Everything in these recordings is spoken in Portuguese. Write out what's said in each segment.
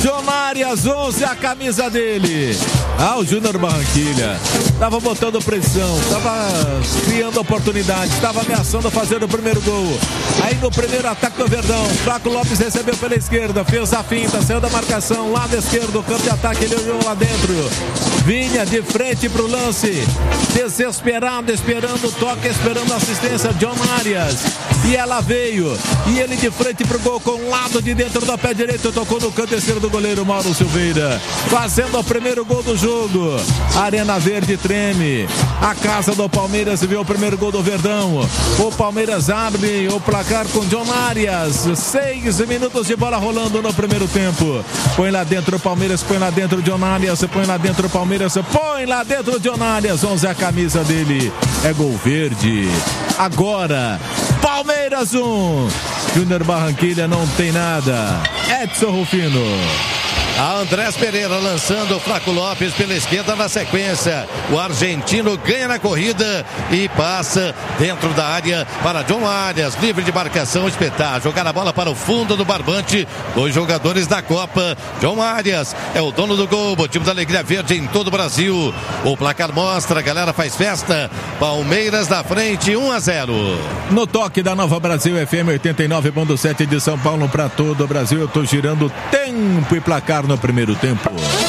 John Arias, 11, a camisa dele. O Júnior Barranquilla estava botando pressão, estava criando oportunidades, estava ameaçando fazer o primeiro gol. Aí no primeiro ataque do Verdão, Flaco Lopes recebeu pela esquerda, fez a finta, saiu da marcação, lado esquerdo, campo de ataque, ele olhou lá dentro. Vinha de frente pro lance, desesperado, esperando o toque, esperando a assistência, John Arias. E ela veio, e ele de frente pro gol com o lado de dentro do pé direito, tocou no canto esquerdo do goleiro Mauro Silveira, fazendo o primeiro gol do jogo. Arena Verde treme, a casa do Palmeiras viu o primeiro gol do Verdão. O Palmeiras abre o placar com John Arias, 6 minutos de bola rolando no primeiro tempo. Põe lá dentro o Palmeiras, põe lá dentro o John Arias, põe lá dentro o Palmeiras, põe lá dentro o John Arias, 11 a camisa dele, é gol verde. Agora Palmeiras 1, Júnior Barranquilla não tem nada. Edson Rufino. A Andrés Pereira lançando o Flaco Lopes pela esquerda na sequência. O argentino ganha na corrida e passa dentro da área para John Arias, livre de marcação, espetar, jogar a bola para o fundo do barbante. 2 jogadores da Copa. John Arias é o dono do gol, motivo da alegria verde em todo o Brasil. O placar mostra, a galera faz festa. Palmeiras na frente, 1-0. No toque da Nova Brasil FM 89.7 de São Paulo para todo o Brasil. Eu tô girando tempo e placar no primeiro tempo.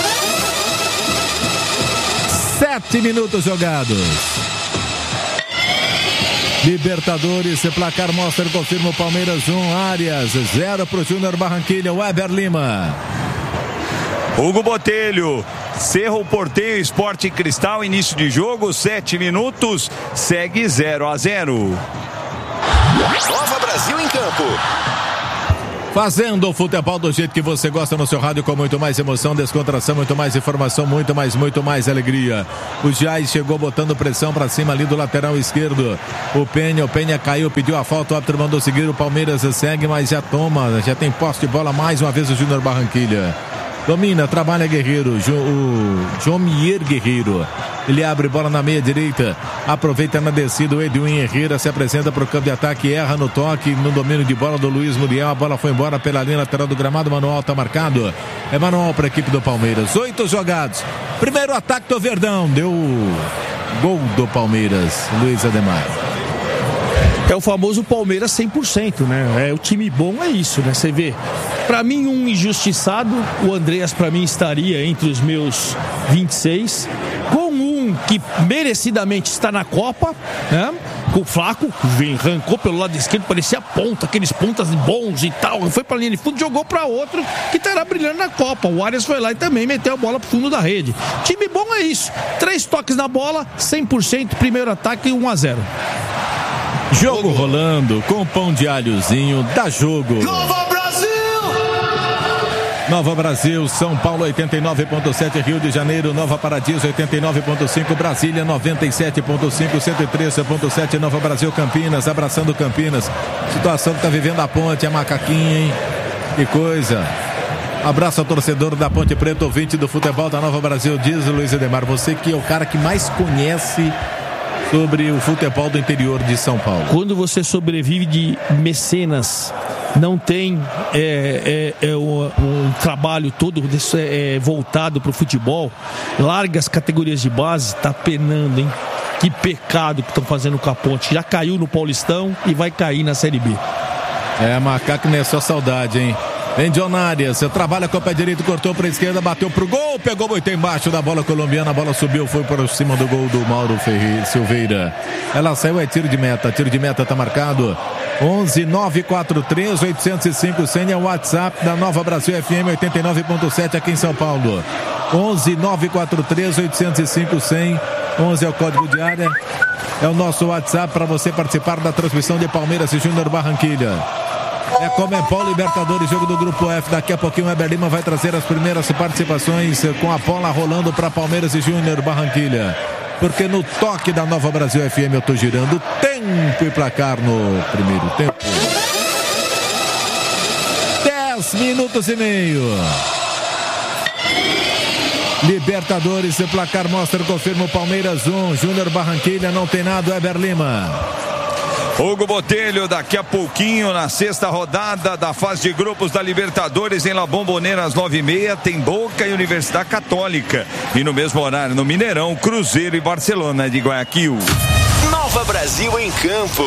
7 minutos jogados. Libertadores, placar mostra, confirma o Palmeiras 1, Arias 0 pro Júnior Barranquilla, Weber Lima. Hugo Botelho, Cerro Porteño, Sport Cristal, início de jogo, 7 minutos, segue 0-0. Nova Brasil em campo. Fazendo o futebol do jeito que você gosta no seu rádio, com muito mais emoção, descontração, muito mais informação, muito mais alegria. O Jais chegou botando pressão pra cima ali do lateral esquerdo. O Penha caiu, pediu a falta, o árbitro mandou seguir, o Palmeiras segue, mas já toma, já tem posse de bola mais uma vez o Júnior Barranquilla. Domina, trabalha Guerreiro, o Jomier Guerreiro. Ele abre bola na meia direita, aproveita na descida, o Edwin Herrera se apresenta para o campo de ataque, erra no toque, no domínio de bola do Luiz Muriel, a bola foi embora pela linha lateral do gramado, manual está marcado, é manual para a equipe do Palmeiras, 8 jogados, primeiro ataque do Verdão, deu gol do Palmeiras, Luiz Ademar. É o famoso Palmeiras 100%, né? O time bom é isso, né? Você vê, pra mim um injustiçado, o Andreas pra mim estaria entre os meus 26, com um que merecidamente está na Copa, né? Com o Flaco, arrancou pelo lado esquerdo, parecia ponta, aqueles pontas bons e tal, foi pra linha de fundo, jogou pra outro que estará brilhando na Copa. O Arias foi lá e também meteu a bola pro fundo da rede. Time bom é isso, 3 toques na bola, 100%, primeiro ataque, 1-0. Jogo rolando com pão de alhozinho, dá jogo. Nova Brasil! Nova Brasil, São Paulo 89.7, Rio de Janeiro, Nova Paradiso 89.5, Brasília 97.5, 103.7, Nova Brasil, Campinas, abraçando Campinas. Situação que tá vivendo a Ponte, a macaquinha, hein? Que coisa. Abraço ao torcedor da Ponte Preta, ouvinte do futebol da Nova Brasil, diz o Luiz Edemar, você que é o cara que mais conhece sobre o futebol do interior de São Paulo. Quando você sobrevive de mecenas, não tem um trabalho todo voltado para o futebol, larga as categorias de base, tá penando, hein? Que pecado que estão fazendo com a Ponte. Já caiu no Paulistão e vai cair na Série B. Macaco não é só saudade, hein? Vem John Arias, trabalha com o pé direito, cortou para a esquerda, bateu pro gol, pegou muito embaixo da bola colombiana, a bola subiu, foi para cima do gol do Mauro Silveira. Ela saiu, é tiro de meta tá marcado. 11-943-805-100 é o WhatsApp da Nova Brasil FM 89.7 aqui em São Paulo. 11-943-805-100, 11 é o código de área, é o nosso WhatsApp para você participar da transmissão de Palmeiras e Júnior Barranquilla. É Comembol Libertadores, jogo do Grupo F. Daqui a pouquinho o Weber Lima vai trazer as primeiras participações com a bola rolando para Palmeiras e Júnior Barranquilla. Porque no toque da Nova Brasil FM eu tô girando tempo e placar no primeiro tempo. 10 minutos e meio. Libertadores, placar mostra, confirma o Palmeiras 1, Júnior Barranquilla não tem nada, Weber Lima. Hugo Botelho, daqui a pouquinho, na sexta rodada da fase de grupos da Libertadores, em La Bombonera, às 9h30, tem Boca e Universidade Católica. E no mesmo horário, no Mineirão, Cruzeiro e Barcelona de Guayaquil. Nova Brasil em campo.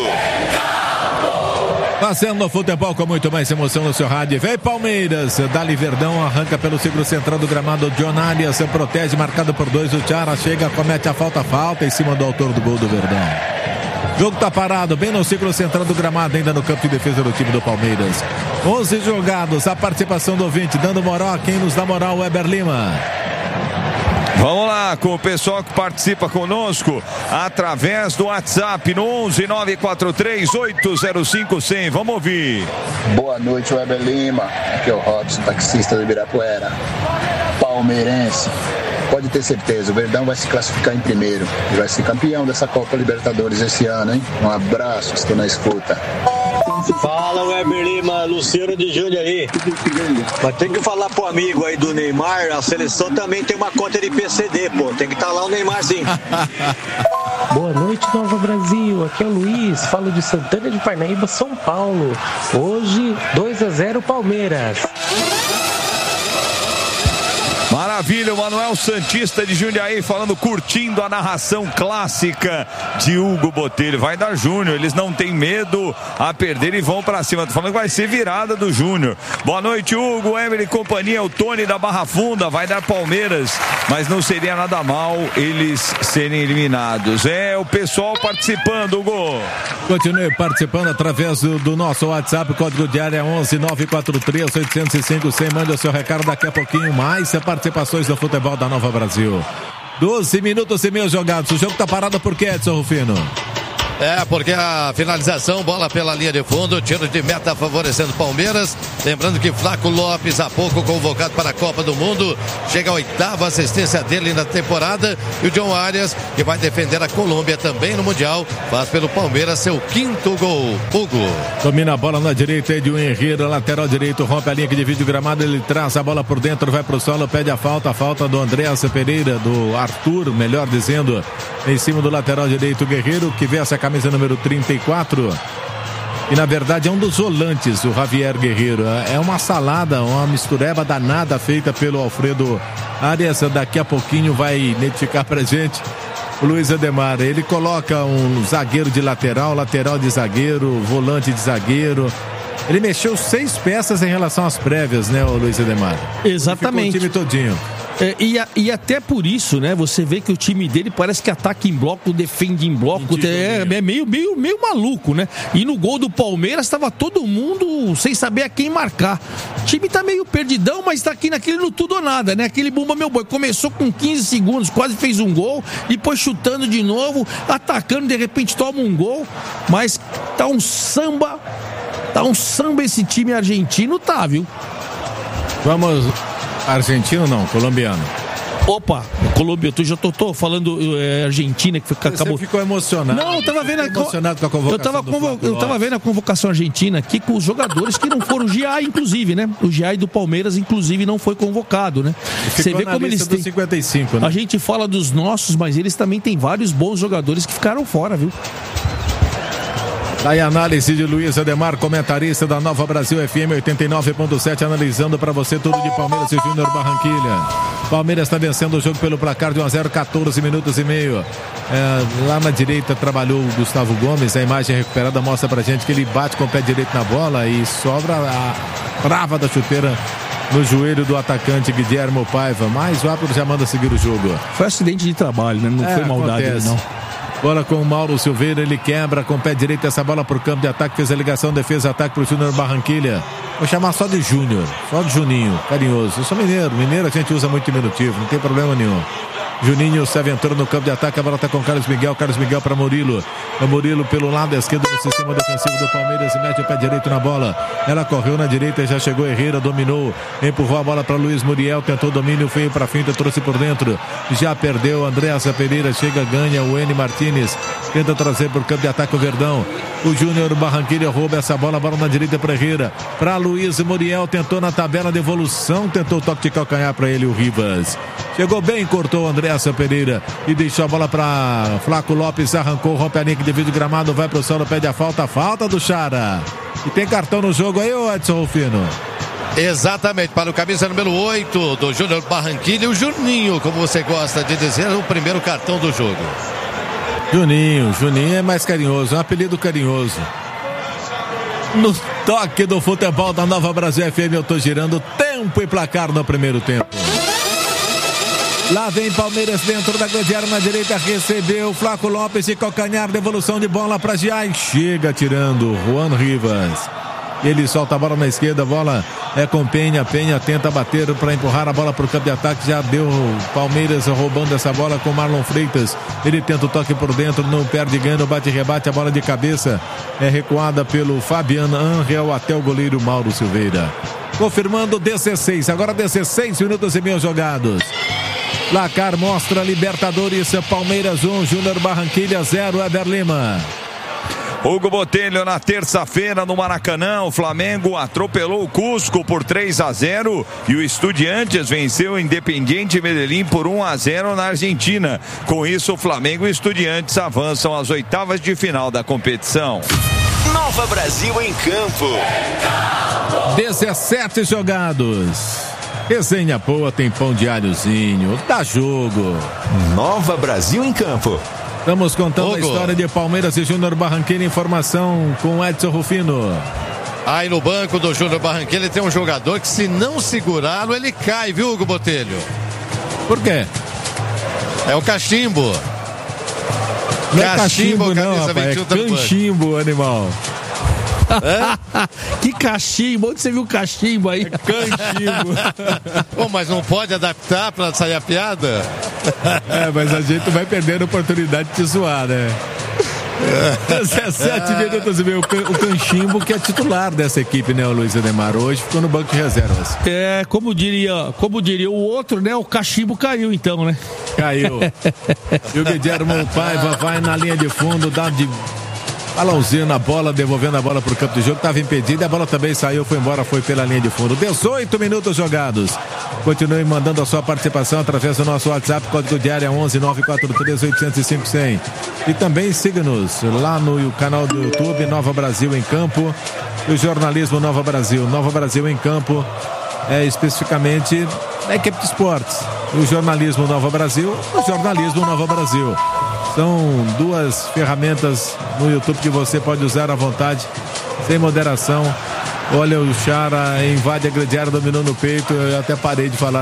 Fazendo futebol com muito mais emoção no seu rádio. Vem Palmeiras, Dali Verdão, arranca pelo círculo central do gramado. John Arias protege, marcado por 2. O Tiara chega, comete a falta em cima do autor do gol do Verdão. O jogo tá parado, bem no círculo central do gramado, ainda no campo de defesa do time do Palmeiras. 11 jogados, a participação do ouvinte, dando moral a quem nos dá moral, Weber Lima. Vamos lá com o pessoal que participa conosco através do WhatsApp no 11 943 805 100. Vamos ouvir. Boa noite, Weber Lima. Aqui é o Robson, taxista do Ibirapuera. Palmeirense. Pode ter certeza, o Verdão vai se classificar em primeiro e vai ser campeão dessa Copa Libertadores esse ano, hein? Um abraço, estou na escuta. Fala, Weber Lima, Luciano de Jundiaí. Mas tem que falar pro amigo aí do Neymar, a seleção também tem uma conta de PCD, pô. Tem que estar lá o Neymar, sim. Boa noite, Nova Brasil. Aqui é o Luiz, falo de Santana de Parnaíba, São Paulo. Hoje, 2-0 Palmeiras. Maravilha, o Manuel Santista de Jundiaí falando, curtindo a narração clássica de Hugo Botelho. Vai dar Júnior, eles não têm medo a perder e vão pra cima. Tô falando que vai ser virada do Júnior. Boa noite, Hugo, Emery e companhia, o Tony da Barra Funda, vai dar Palmeiras, mas não seria nada mal eles serem eliminados. É o pessoal participando, Hugo. Continue participando através do nosso WhatsApp, código de área 11 943 805 100. Mande o seu recado daqui a pouquinho mais. Participações do futebol da Nova Brasil. 12 minutos e meio jogados. O jogo tá parado por quê, Edson Rufino? Porque a finalização, bola pela linha de fundo, tiro de meta favorecendo Palmeiras. Lembrando que Flaco Lopes, há pouco convocado para a Copa do Mundo, chega a 8ª assistência dele na temporada. E o John Arias, que vai defender a Colômbia também no Mundial, faz pelo Palmeiras seu 5º gol. Hugo. Domina a bola na direita, Edwin Herrera, lateral direito, rompe a linha que divide o gramado, ele traz a bola por dentro, vai pro solo, pede a falta do Andréas Pereira, do Arthur, melhor dizendo, em cima do lateral direito, Guerreiro, que vê essa camisa número 34, e na verdade é um dos volantes, o Javier Guerreiro. É uma salada, uma mistureba danada feita pelo Alfredo Arias. Daqui a pouquinho vai identificar pra gente o Luiz Ademar. Ele coloca um zagueiro de lateral de zagueiro, volante de zagueiro. Ele mexeu 6 peças em relação às prévias, né, o Luiz Ademar? Exatamente. Ficou o time todinho. E até por isso, né, você vê que o time dele parece que ataca em bloco, defende em bloco, é meio maluco, né? E no gol do Palmeiras estava todo mundo sem saber a quem marcar. O time tá meio perdidão, mas tá aqui naquele no tudo ou nada, né? Aquele bumba meu boi, começou com 15 segundos, quase fez um gol, depois chutando de novo, atacando, de repente toma um gol, mas tá um samba esse time argentino, tá, viu? Vamos... Argentino não, colombiano. Opa, Colômbia, já tô falando Argentina, que acabou. Você ficou emocionado. Não, eu tava vendo emocionado com a convocação. Eu tava vendo a convocação argentina aqui com os jogadores que não foram. O Giai, inclusive, né? O Giai do Palmeiras, inclusive, não foi convocado, né? Você vê como eles têm 55, né? A gente fala dos nossos, mas eles também têm vários bons jogadores que ficaram fora, viu? Aí a análise de Luiz Ademar, comentarista da Nova Brasil FM 89.7, analisando para você tudo de Palmeiras e Júnior Barranquilha. Palmeiras está vencendo o jogo pelo placar de 1-0, 14 minutos e meio. Lá na direita trabalhou o Gustavo Gomes, a imagem recuperada mostra pra gente que ele bate com o pé direito na bola e sobra a trava da chuteira no joelho do atacante Guilherme Paiva, mas o árbitro já manda seguir o jogo. Foi acidente de trabalho, né? Não foi maldade, acontece. Não. Bola com o Mauro Silveira, ele quebra com o pé direito essa bola pro campo de ataque, fez a ligação, defesa, ataque pro Júnior Barranquilha. Vou chamar só de Júnior, só de Juninho, carinhoso. Eu sou mineiro a gente usa muito diminutivo, não tem problema nenhum. Juninho se aventura no campo de ataque, a bola tá com Carlos Miguel para Murilo. O Murilo pelo lado esquerdo do sistema defensivo do Palmeiras e mete o pé direito na bola. Ela correu na direita e já chegou Herrera, dominou, empurrou a bola para Luiz Muriel, tentou domínio, feio para finta, trouxe por dentro. Já perdeu, Andréas Pereira chega, ganha, o N Martínez tenta trazer por campo de ataque o Verdão. O Júnior Barranquilha rouba essa bola na direita para Herrera, para Luiz Muriel, tentou na tabela de evolução, tentou o toque de calcanhar para ele o Rivas. Chegou bem, cortou o André Andréas Pereira e deixou a bola para Flaco Lopes, arrancou, rompe a linha que divide o gramado, vai pro solo, pede a falta do Chara. E tem cartão no jogo aí, ô Edson Rufino? Exatamente, para o camisa número 8 do Júnior Barranquilla, o Juninho, como você gosta de dizer, o primeiro cartão do jogo. Juninho é mais carinhoso, é um apelido carinhoso. No toque do futebol da Nova Brasil FM, eu tô girando tempo e placar no primeiro tempo. Lá vem Palmeiras dentro da grande área na direita, recebeu Flaco Lopes de calcanhar, devolução de bola para Giai, chega tirando Juan Rivas. Ele solta a bola na esquerda, a bola é com Penha tenta bater para empurrar a bola para o campo de ataque, já deu Palmeiras roubando essa bola com Marlon Freitas, ele tenta o toque por dentro, não perde, ganha, bate-rebate, a bola de cabeça é recuada pelo Fabiano Angel até o goleiro Mauro Silveira. Confirmando 16, agora 16 minutos e meio jogados. Placar mostra Libertadores, Palmeiras 1, Júnior Barranquilla 0, Éder Lima. Hugo Botelho, na terça-feira no Maracanã, o Flamengo atropelou o Cusco por 3-0 e o Estudiantes venceu o Independiente Medellín por 1-0 na Argentina. Com isso, o Flamengo e o Estudiantes avançam às oitavas de final da competição. Nova Brasil em campo. 17 jogados. Resenha boa, tem pão de alhozinho, dá jogo. Nova Brasil em campo. Estamos contando a história de Palmeiras e Júnior Barranquilla. Informação com Edson Rufino. Aí no banco do Júnior Barranquilla tem um jogador que, se não segurá-lo, ele cai, viu, Hugo Botelho? Por quê? É o Cachimbo. Não é cachimbo não, rapaz, é canchimbo, animal. Que cachimbo, onde você viu cachimbo aí? Canchimbo. Pô, mas não pode adaptar pra sair a piada? Mas a gente vai perdendo a oportunidade de te zoar, né? 17 minutos e meio. O Canchimbo, que é titular dessa equipe, né, o Luiz Ademar? Hoje ficou no banco de reservas. Como diria o outro, né? O cachimbo caiu então, né? Caiu. E o Guilherme Paiva vai na linha de fundo, dá de balãozinho na bola, devolvendo a bola para o campo de jogo, estava impedido, a bola também saiu, foi embora, foi pela linha de fundo. 18 minutos jogados. Continue mandando a sua participação através do nosso WhatsApp, código de área 11 943 805 100. E também siga-nos lá no canal do YouTube Nova Brasil em Campo e o jornalismo Nova Brasil. Nova Brasil em Campo especificamente a equipe de esportes. O jornalismo Nova Brasil, o jornalismo Nova Brasil. São duas ferramentas no YouTube que você pode usar à vontade, sem moderação. Olha, o Chara invade a grande área, dominou no peito, eu até parei de falar